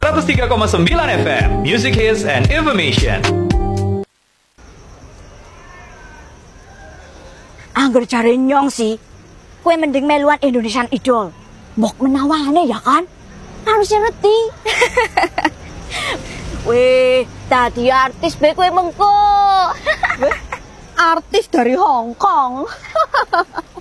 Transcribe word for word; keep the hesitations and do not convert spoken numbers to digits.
seratus tiga koma sembilan F M, Music Hits and Information. Angger cari nyong sih, kue mending meluan Indonesian Idol. Bok menawane ya kan? Harusnya ngerti. Weh, tadi artis be kue mengko. Artis dari Hong Kong.